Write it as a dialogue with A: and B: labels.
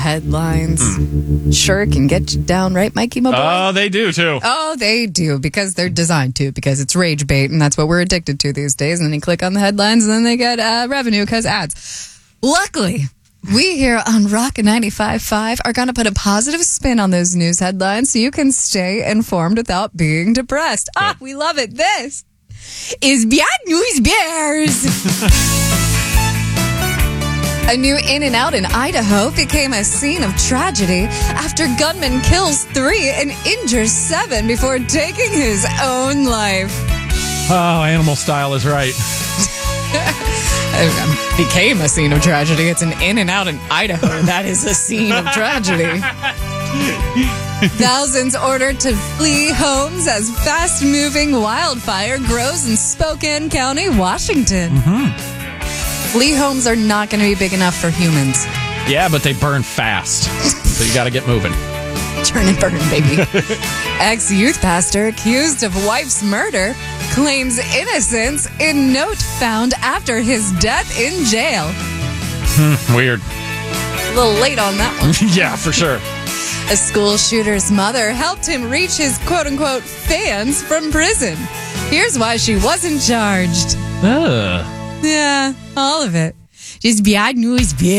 A: headlines sure can get you down, right, Mikey, my boy?
B: Oh, they do, too.
A: Oh, they do, because they're designed to, because it's rage bait, and that's what we're addicted to these days. And then you click on the headlines, and then they get revenue because ads. Luckily, we here on Rock 95.5 are going to put a positive spin on those news headlines so you can stay informed without being depressed. Ah, we love it. This is Bad News Bears. A new In-N-Out in Idaho became a scene of tragedy after gunman kills 3 and injures 7 before taking his own life.
B: Oh, animal style is right.
A: Became a scene of tragedy. It's an In-N-Out in Idaho. That is a scene of tragedy. Thousands ordered to flee homes as fast-moving wildfire grows in Spokane County, Washington. Flee homes are not going to be big enough for humans.
B: Yeah, but they burn fast. So you got to get moving.
A: Turn and burn, baby. Ex-youth pastor accused of wife's murder claims innocence in note found after his death in jail.
B: Weird.
A: A little late on that one.
B: Yeah, for sure.
A: A school shooter's mother helped him reach his quote-unquote fans from prison. Here's why she wasn't charged.
B: Ugh.
A: Yeah, all of it. Just bad news, bitch.